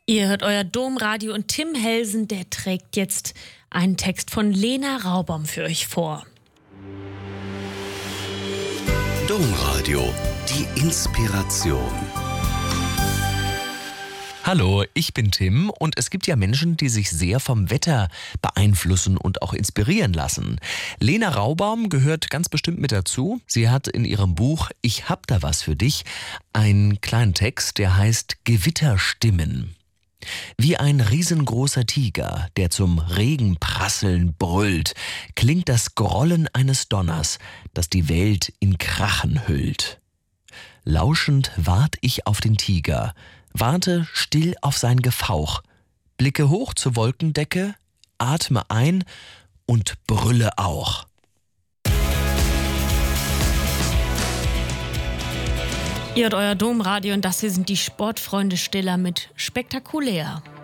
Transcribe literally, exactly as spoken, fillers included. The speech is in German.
Ihr hört euer Domradio und Tim Helsen, der trägt jetzt einen Text von Lena Raubaum für euch vor. Domradio, die Inspiration. Hallo, ich bin Tim und es gibt ja Menschen, die sich sehr vom Wetter beeinflussen und auch inspirieren lassen. Lena Raubaum gehört ganz bestimmt mit dazu. Sie hat in ihrem Buch Ich hab da was für dich einen kleinen Text, der heißt Gewitterstimmen. Wie ein riesengroßer Tiger, der zum Regenprasseln brüllt, klingt das Grollen eines Donners, das die Welt in Krachen hüllt. Lauschend wart ich auf den Tiger, warte still auf sein Gefauch, blicke hoch zur Wolkendecke, atme ein und brülle auch. Ihr hört euer Domradio und das hier sind die Sportfreunde Stiller mit Spektakulär.